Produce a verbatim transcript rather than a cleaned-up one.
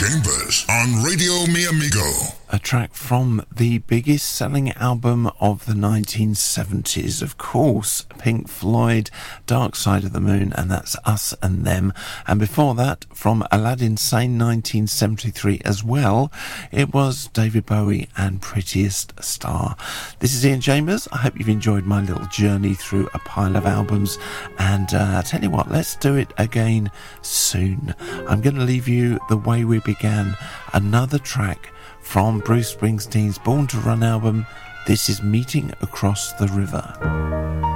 Chambers on Radio Mi Amigo. A track from the biggest selling album of the nineteen seventies, of course, Pink Floyd, Dark Side of the Moon, and that's Us and Them. And before that, from Aladdin Sane nineteen seventy-three as well, it was David Bowie and Prettiest Star. This is Ian Chambers. I hope you've enjoyed my little journey through a pile of albums, and uh, I tell you what, let's do it again soon. I'm going to leave you the way we began, another track from Bruce Springsteen's Born to Run album. This is Meeting Across the River.